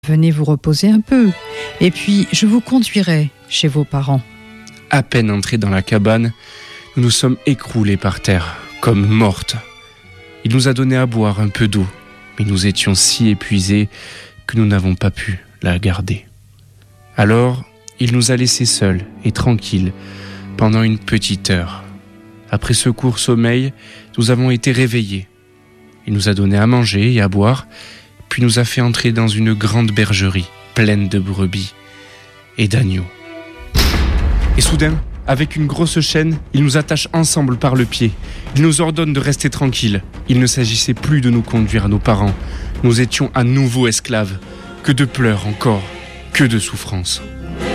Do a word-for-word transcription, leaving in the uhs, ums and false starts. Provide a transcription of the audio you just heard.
Venez vous reposer un peu, et puis je vous conduirai chez vos parents. » À peine entrés dans la cabane, nous nous sommes écroulés par terre, comme mortes. Il nous a donné à boire un peu d'eau, mais nous étions si épuisés que nous n'avons pas pu la garder. Alors, il nous a laissés seuls et tranquilles pendant une petite heure. Après ce court sommeil, nous avons été réveillés. Il nous a donné à manger et à boire, puis nous a fait entrer dans une grande bergerie pleine de brebis et d'agneaux. Et soudain, avec une grosse chaîne, il nous attache ensemble par le pied. Il nous ordonne de rester tranquilles. Il ne s'agissait plus de nous conduire à nos parents. Nous étions à nouveau esclaves. Que de pleurs encore, que de souffrances.